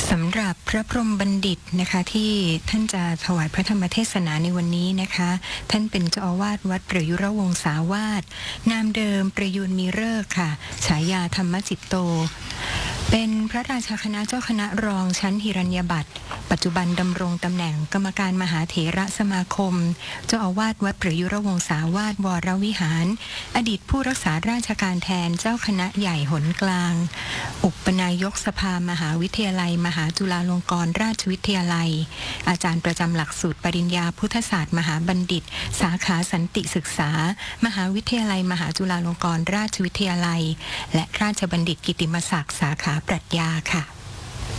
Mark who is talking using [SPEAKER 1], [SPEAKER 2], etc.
[SPEAKER 1] สำหรับพระพรหมบัณฑิตนะคะที่ท่านจะถวายพระธรรมเทศนาในวันนี้นะคะท่านเป็นเจ้าอาวาสวัดประยุรวงศาวาสนามเดิมประยูรมีฤกษ์ค่ะฉายาธรรมจิตโตเป็นพระราชาคณะเจ้าคณะรองชั้นหิรัญญบัตรปัจจุบันดำรงตำแหน่งกรรมการมหาเถระสมาคมเจ้าอาวาสวัดประยุรวงศาวาสวรวิหารอดีตผู้รักษาราชการแทนเจ้าคณะใหญ่หนกลางอุปนายกสภามหาวิทยาลัยมหาจุฬาลงกรณราชวิทยาลัยอาจารย์ประจำหลักสูตรปริญญาพุทธศาสตร์มหาบัณฑิตสาขาสันติศึกษามหาวิทยาลัยมหาจุฬาลงกรณราชวิทยาลัยและราชบัณฑิตกิตติมศักดิ์สาขาปรัชญาค่ะ